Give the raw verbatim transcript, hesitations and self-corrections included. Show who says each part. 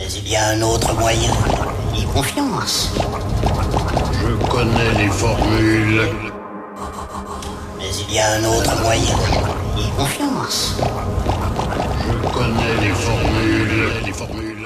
Speaker 1: Mais il y a un autre moyen. Aie confiance.
Speaker 2: Je connais les formules.
Speaker 1: Mais il y a un autre moyen. Aie confiance.
Speaker 2: Je connais les formules. Les formules.